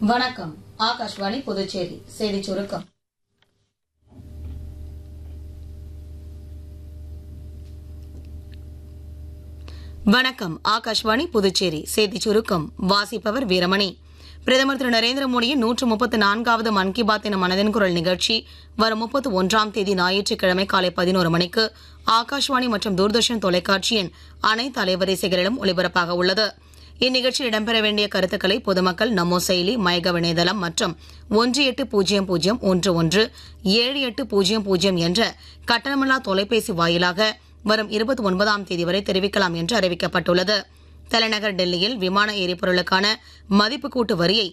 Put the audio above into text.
வணக்கம். ஆகாஷ்வாணி புதுச்சேரி செய்திச் சுருக்கம். வணக்கம். ஆகாஷ்வாணி புதுச்சேரி செய்திச் சுருக்கம். வாசிப்பவர் வீரமணி. பிரதமர் திரு நரேந்திர மோடியின் 134வது மன் கி பாத் எனும் மனதின் குரல் நிகழ்ச்சி வரும் 31ஆம் தேதி ஞாயிற்றுக்கிழமை காலை 11 மணிக்கு ஆகாஷ்வாணி மற்றும் தூர்தர்ஷன் தொலைக்காட்சியின் அனைத்து அலைவரிசைகளிலும் ஒலிபரப்பாக உள்ளது. இந்நிகழ்ச்சியில் இடம்பெற வேண்டிய கருத்துக்களை பொதுமக்கள் நமோ செயலி, மைகவ் இணையதளம் மற்றும் 1800117800 என்ற கட்டணமில்லா தொலைபேசி வாயிலாக வரும் 29ஆம் தேதி வரை தெரிவிக்கலாம் என்று அறிவிக்கப்பட்டுள்ளது. தலைநகர் டெல்லியில் விமான எரிபொருளுக்கான மதிப்பு கூட்டு வரியை